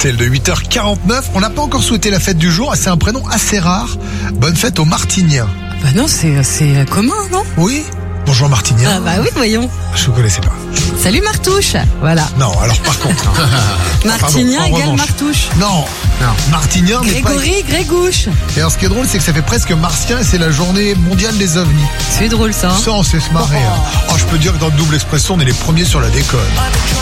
RTL de 8h49. On n'a pas encore souhaité la fête du jour. C'est un prénom assez rare. Bonne fête aux Martiniens. Bah non, c'est commun, non? Oui. Bonjour Martinien. Ah bah oui, voyons. Je ne connaissais pas. Salut Martouche. Voilà. Non, alors par contre. Martinien Pardon, en égale revanche. Martouche. Non. Martinien n'est pas... Grégory, Grégouche. Et alors ce qui est drôle, c'est que ça fait presque martien et c'est la journée mondiale des ovnis. C'est drôle ça. Ça, on sait se marrer. Hein. Oh, je peux dire que dans le double expression, on est les premiers sur la déconne.